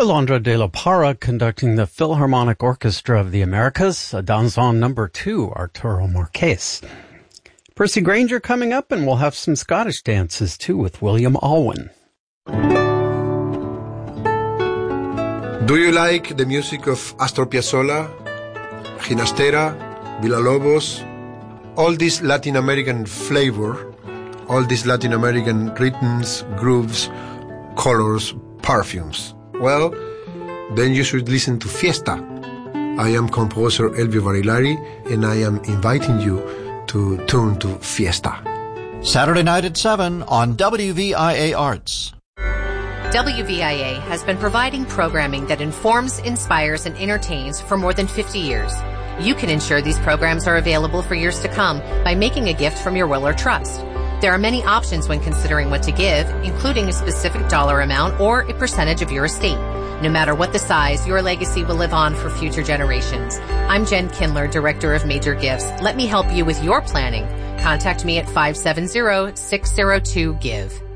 Alondra de la Parra conducting the Philharmonic Orchestra of the Americas, a Danzon No. 2, Arturo Marquez. Percy Granger coming up, and we'll have some Scottish dances too with William Alwyn. Do you like the music of Astor Piazzolla, Ginastera, Villalobos, all this Latin American flavor, all these Latin American rhythms, grooves, colors, perfumes? Well, then you should listen to Fiesta. I am composer Elvio Barilari, and I am inviting you to tune to Fiesta. Saturday night at 7 on WVIA Arts. WVIA has been providing programming that informs, inspires, and entertains for more than 50 years. You can ensure these programs are available for years to come by making a gift from your will or trust. There are many options when considering what to give, including a specific dollar amount or a percentage of your estate. No matter what the size, your legacy will live on for future generations. I'm Jen Kindler, Director of Major Gifts. Let me help you with your planning. Contact me at 570-602-GIVE.